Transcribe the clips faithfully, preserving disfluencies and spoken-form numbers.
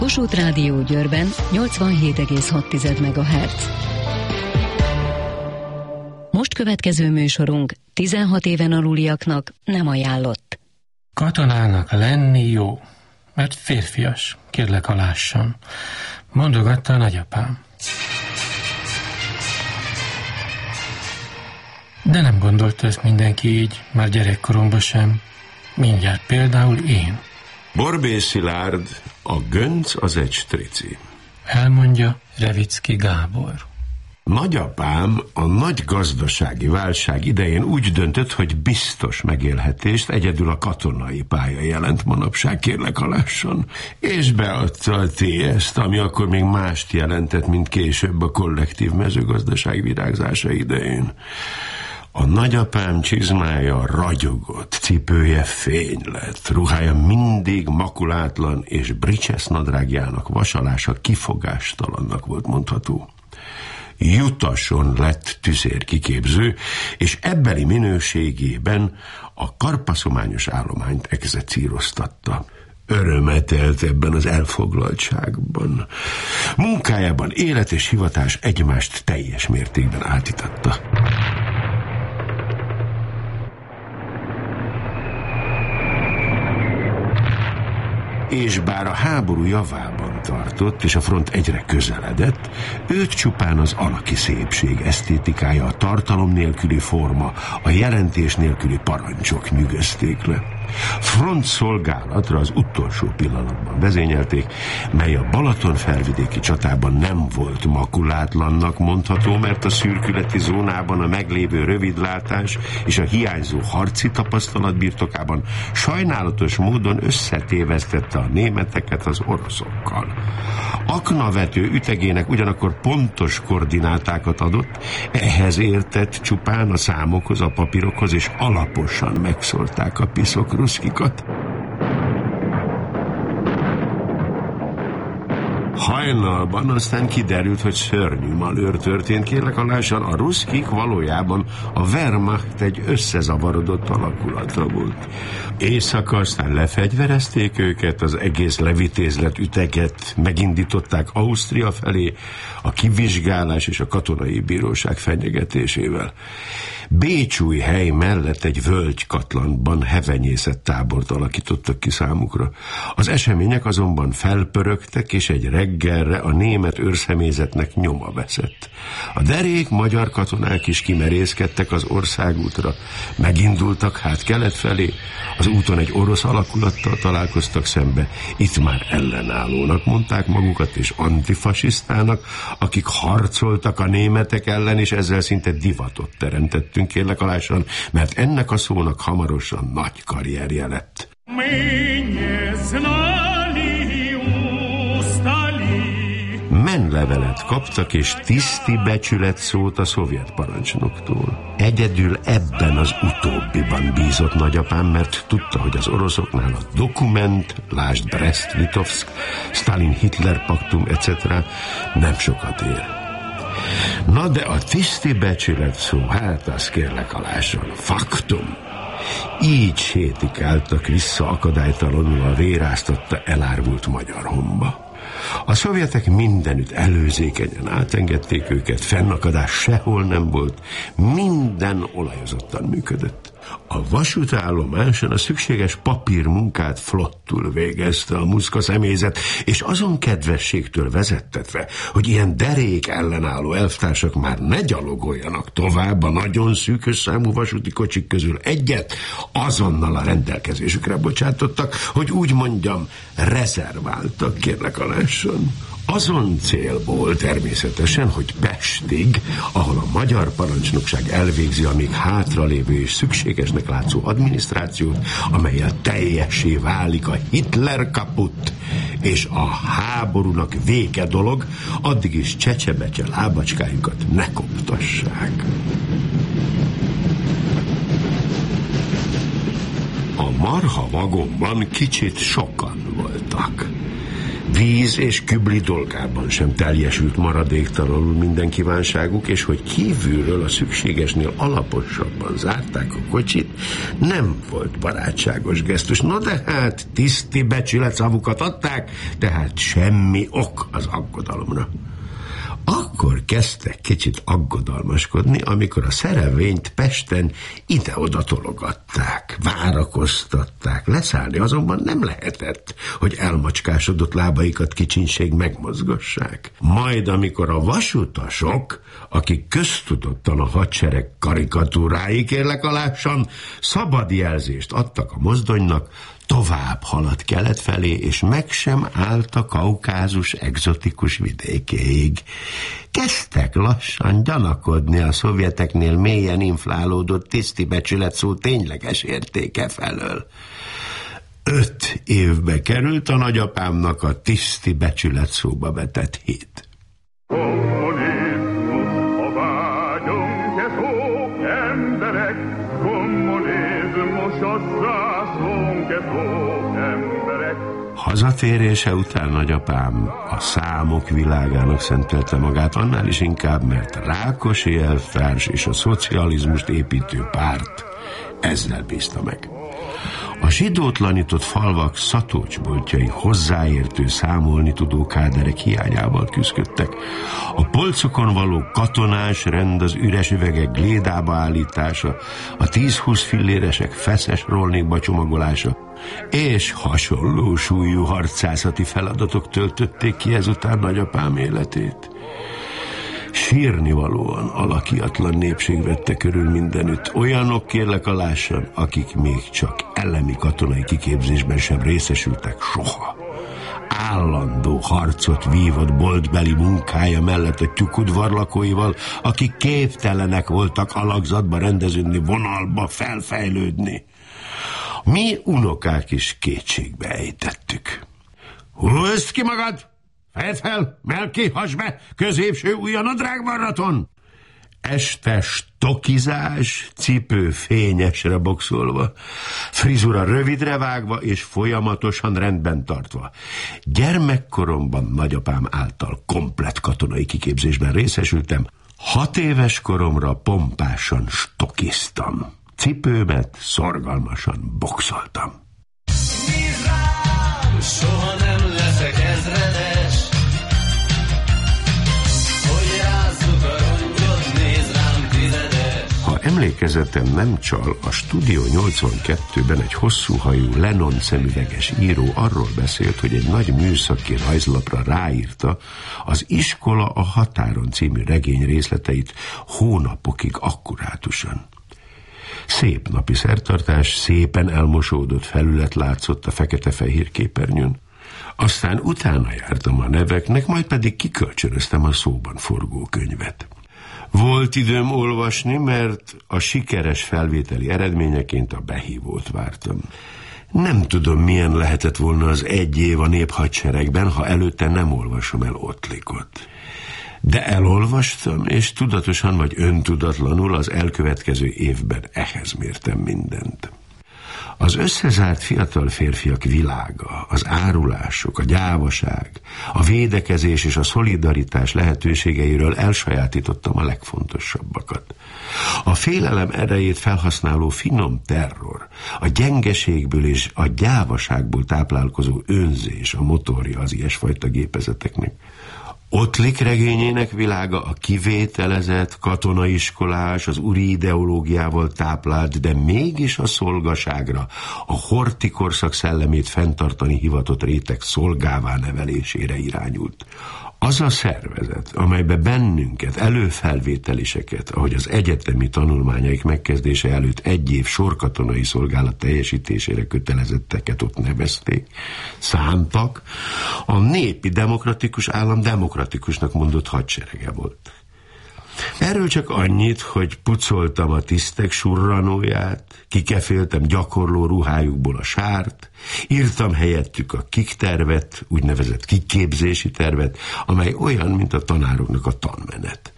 Kossuth Rádió Győrben nyolcvanhét egész hat megahertz. Most következő műsorunk tizenhat éven aluliaknak nem ajánlott. Katonának lenni jó, mert férfias, kérlek alássan, mondogatta a nagyapám. De nem gondolta ezt mindenki így, már gyerekkoromban sem. Mindjárt például én. Borbély Szilárd, a gönc az egy strici. Elmondja Revicki Gábor. Nagyapám a nagy gazdasági válság idején úgy döntött, hogy biztos megélhetést egyedül a katonai pálya jelent manapság, kérlek alásson, és beadta a té est, ami akkor még mást jelentett, mint később a kollektív mezőgazdaság virágzása idején. A nagyapám csizmája ragyogott, cipője fény lett, ruhája mindig makulátlan, és bricsesz nadrágjának vasalása kifogástalannak volt mondható. Jutason lett tüzérkiképző, és ebbeli minőségében a karpaszományos állományt execíroztatta. Örömet élt ebben az elfoglaltságban. Munkájában élet és hivatás egymást teljes mértékben átitatta. És bár a háború javában tartott, és a front egyre közeledett, őt csupán az alaki szépség esztétikája, a tartalom nélküli forma, a jelentés nélküli parancsok nyűgözték le. Front szolgálatra az utolsó pillanatban vezényelték, mely a Balaton felvidéki csatában nem volt makulátlannak mondható, mert a szürkületi zónában a meglévő rövidlátás és a hiányzó harci tapasztalat birtokában sajnálatos módon összetévesztette a németeket az oroszokkal. Aknavető ütegének ugyanakkor pontos koordinátákat adott, ehhez értett csupán a számokhoz, a papírokhoz, és alaposan megszórták a piszok ruszkikat. Hajnalban aztán kiderült, hogy szörnyű malőr történt, kérlek alássan, a ruszkik valójában a Wehrmacht egy összezavarodott alakulata volt. Éjszaka aztán lefegyverezték őket, az egész levitézlet üteget megindították Ausztria felé, a kivizsgálás és a katonai bíróság fenyegetésével. Bécsújhely mellett egy völgykatlanban hevenyészett tábort alakítottak ki számukra. Az események azonban felpörögtek, és egy reggelre a német őrszemélyzetnek nyoma veszett. A derék magyar katonák is kimerészkedtek az országútra. Megindultak hát kelet felé, az úton egy orosz alakulattal találkoztak szembe. Itt már ellenállónak mondták magukat, és antifasisztának, akik harcoltak a németek ellen, és ezzel szinte divatot teremtettünk, kérlek alássan, mert ennek a szónak hamarosan nagy karrierje lett. Menlevelet kaptak, és tiszti becsület szót a szovjet parancsnoktól. Egyedül ebben az utóbbiban bízott nagyapám, mert tudta, hogy az oroszoknál a dokument, lásd Brest-Litovsk, Stalin-Hitler paktum, et cetera nem sokat ér. Na de a tiszti becsület szó, hát az kérlek alásson, faktum. Így sétikáltak vissza akadálytalanul a véráztatta elárvult magyar homba. A szovjetek mindenütt előzékenyen átengedték őket, fennakadás sehol nem volt, minden olajozottan működött. A vasútállomáson a szükséges papírmunkát flottul végezte a muszka személyzet, és azon kedvességtől vezettetve, hogy ilyen derék ellenálló elvtársak már ne gyalogoljanak tovább a nagyon szűkös számú vasúti kocsik közül egyet, azonnal a rendelkezésükre bocsátottak, hogy úgy mondjam, rezerváltak, kérlek alásson. Azon célból természetesen, hogy Pestig, ahol a magyar parancsnokság elvégzi a még hátralévő és szükségesnek látszó adminisztrációt, amellyel teljessé válik a Hitler kaput, és a háborúnak vége dolog, addig is csecsebecse lábacskájukat ne koptassák. A marha vagonban kicsit sokan voltak. Víz és kübli dolgában sem teljesült maradéktalanul minden kívánságuk, és hogy kívülről a szükségesnél alaposabban zárták a kocsit, nem volt barátságos gesztus. No de hát tiszti becsületszavukat adták, tehát semmi ok az aggodalomra. Akkor kezdtek kicsit aggodalmaskodni, amikor a szerelvényt Pesten ide-oda tologatták, várakoztatták. Leszállni azonban nem lehetett, hogy elmacskásodott lábaikat kicsinség megmozgassák. Majd amikor a vasutasok, akik köztudottan a hadsereg karikatúrái, kérlek alássan, szabad jelzést adtak a mozdonynak, tovább haladt kelet felé, és meg sem állt a Kaukázus egzotikus vidékéig. Kezdtek lassan gyanakodni a szovjeteknél mélyen inflálódott tiszti becsületszó tényleges értéke felől. Öt évbe került a nagyapámnak a tiszti becsületszóba vetett hit. Kommunizmus, a vágyunk-e szó, emberek, kommunizmus, a zászlónk-e szó, emberek. Hazatérése után nagyapám a számok világának szentelte magát, annál is inkább, mert Rákosi elvtárs és a szocializmust építő párt ezzel bízta meg. A zsidótlanított falvak szatócsboltjai hozzáértő, számolni tudó káderek hiányával küzdöttek. A polcokon való katonás rend, az üres üvegek glédába állítása, a tíz-húsz filléresek feszes rollékba csomagolása és hasonló súlyú harcászati feladatok töltötték ki ezután nagyapám életét. Sírnivalóan alakiatlan népség vette körül mindenütt. Olyanok, kérlek alássan, akik még csak elemi katonai kiképzésben sem részesültek soha. Állandó harcot vívott boltbeli munkája mellett a tyúkudvar lakóival, akik képtelenek voltak alakzatba rendeződni, vonalba felfejlődni. Mi unokák is kétségbe ejtettük. Húzd ki magad! Fejed fel, melki, hasd be, középső ujja nadrágvarraton! Este stokizás, cipő fényesre boxolva, frizura rövidre vágva és folyamatosan rendben tartva. Gyermekkoromban nagyapám által komplett katonai kiképzésben részesültem, hat éves koromra pompásan stokiztam. Cipőmet szorgalmasan boxoltam. Rám, soha nem leszek ezredes, hogy rázzuk a rongyot, nézd rám tizedes. Ha emlékezetem nem csal, a Stúdió nyolcvankettőben egy hosszúhajú Lennon szemüveges író arról beszélt, hogy egy nagy műszaki rajzlapra ráírta az Iskola a határon című regény részleteit hónapokig akkurátusan. Szép napi szertartás, szépen elmosódott felület látszott a fekete-fehér képernyőn. Aztán utána jártam a neveknek, majd pedig kikölcsönöztem a szóban forgó könyvet. Volt időm olvasni, mert a sikeres felvételi eredményeként a behívót vártam. Nem tudom, milyen lehetett volna az egy év a néphadseregben, ha előtte nem olvasom el Ottlikot. De elolvastam, és tudatosan vagy öntudatlanul az elkövetkező évben ehhez mértem mindent. Az összezárt fiatal férfiak világa, az árulások, a gyávaság, a védekezés és a szolidaritás lehetőségeiről elsajátítottam a legfontosabbakat. A félelem erejét felhasználó finom terror, a gyengeségből és a gyávaságból táplálkozó önzés a motorja az ilyesfajta gépezeteknek. Ottlik regényének világa a kivételezett, katonaiskolás, az uri ideológiával táplált, de mégis a szolgaságra, a horthy korszak szellemét fenntartani hivatott réteg szolgává nevelésére irányult. Az a szervezet, amelybe bennünket, előfelvételiseket, ahogy az egyetemi tanulmányaik megkezdése előtt egy év sorkatonai szolgálat teljesítésére kötelezetteket ott nevezték, szántak, a népi demokratikus állam demokratikusnak mondott hadserege volt. Erről csak annyit, hogy pucoltam a tisztek surranóját, kikeféltem gyakorló ruhájukból a sárt, írtam helyettük a kiktervet, úgynevezett kiképzési tervet, amely olyan, mint a tanároknak a tanmenet.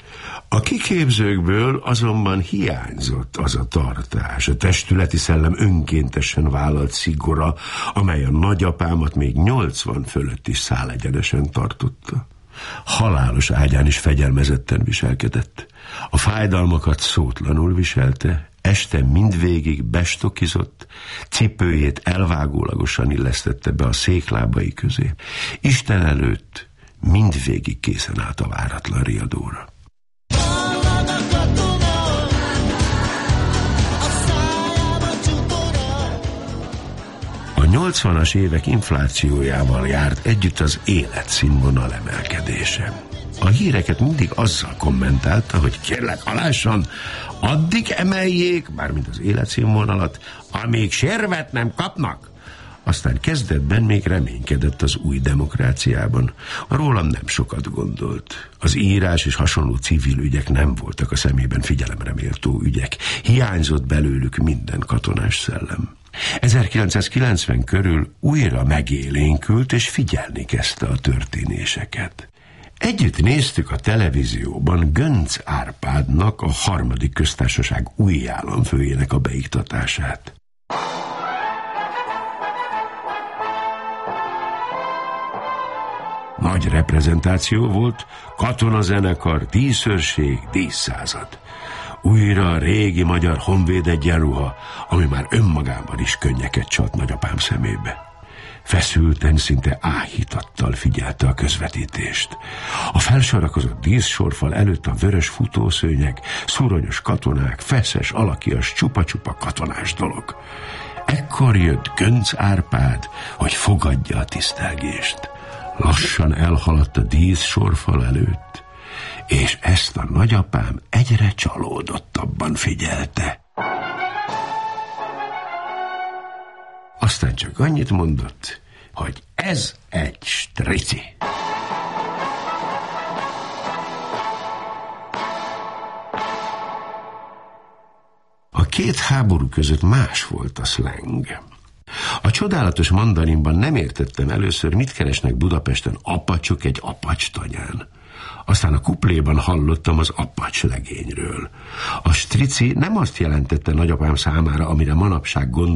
A kiképzőkből azonban hiányzott az a tartás, a testületi szellem önkéntesen vállalt szigora, amely a nagyapámat még nyolcvan fölött is szálegyenesen tartotta. Halálos ágyán is fegyelmezetten viselkedett. A fájdalmakat szótlanul viselte, este mindvégig bestokizott, cipőjét elvágólagosan illesztette be a széklábai közé. Isten előtt mindvégig készen állt a váratlan riadóra. A nyolcvanas évek inflációjával járt együtt az életszínvonal emelkedése. A híreket mindig azzal kommentálta, hogy kérlek halássan, addig emeljék, mármint az életszínvonalat, amíg sérvet nem kapnak. Aztán kezdetben még reménykedett az új demokráciában. Rólam nem sokat gondolt. Az írás és hasonló civil ügyek nem voltak a szemében figyelemre méltó ügyek. Hiányzott belőlük minden katonás szellem. ezerkilencszázkilencven körül újra megélénkült és figyelni kezdte a történéseket. Együtt néztük a televízióban Göncz Árpádnak, a harmadik köztársaság új államfőjének a beiktatását. Nagy reprezentáció volt, katonazenekar, díszőrség, díszszázad. Újra a régi magyar honvéd egyenruha, ami már önmagában is könnyeket csalt nagyapám szemébe. Feszülten, szinte áhítattal figyelte a közvetítést. A felsorakozott díszsorfal előtt a vörös futószőnyeg, szuronyos katonák, feszes, alakias, csupa-csupa katonás dolog. Ekkor jött Göncz Árpád, hogy fogadja a tisztelgést. Lassan elhaladt a díszsorfal előtt, és ezt a nagyapám egyre csalódottabban figyelte. Aztán csak annyit mondott, hogy ez egy strici. A két háború között más volt a szleng. A csodálatos mandarinban nem értettem először, mit keresnek Budapesten apacsok egy apacstanyán. Aztán a kupléban hallottam az apacs legényről. A strici nem azt jelentette nagyapám számára, amire manapság gondol,